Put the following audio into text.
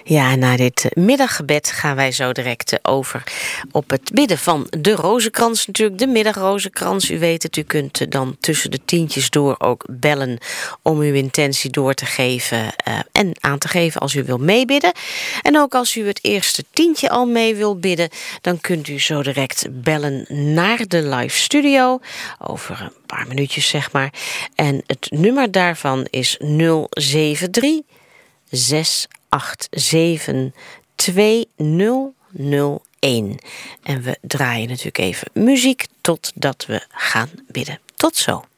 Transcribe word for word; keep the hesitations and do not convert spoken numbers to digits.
Ja, na dit middaggebed gaan wij zo direct over op het bidden van de rozenkrans natuurlijk. De middagrozenkrans, u weet het, u kunt dan tussen de tientjes door ook bellen om uw intentie door te geven uh, en aan te geven als u wil meebidden. En ook als u het eerste tientje al mee wil bidden, dan kunt u zo direct bellen naar de live studio over een paar minuutjes zeg maar. En het nummer daarvan is nul zeven drie zes acht zeven twee nul nul een. En we draaien natuurlijk even muziek totdat we gaan bidden. Tot zo.